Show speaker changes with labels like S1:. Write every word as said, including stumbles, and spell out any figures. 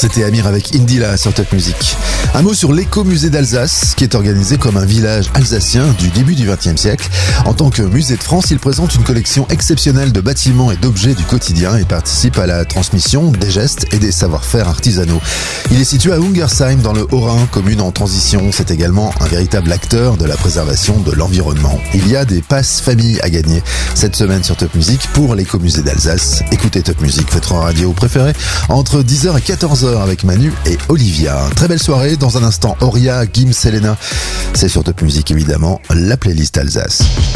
S1: C'était Amir avec Indila sur Top Music. Un mot sur l'écomusée d'Alsace, qui est organisé comme un village alsacien du début du vingtième siècle. En tant que musée de France, il présente une collection exceptionnelle de bâtiments et d'objets du quotidien et participe à la transmission des gestes et des savoir-faire artisanaux. Il est situé à Ungersheim dans le Haut-Rhin, commune en transition. C'est également un véritable acteur de la préservation de l'environnement. Il y a des passes famille à gagner cette semaine sur Top Music pour l'écomusée d'Alsace. Écoutez Top Music, votre radio préférée, entre dix heures et quatorze heures avec Manu et Olivia. Très belle soirée. Dans un instant, Auria, Gims, Selena. C'est sur Top Music évidemment, la playlist Alsace.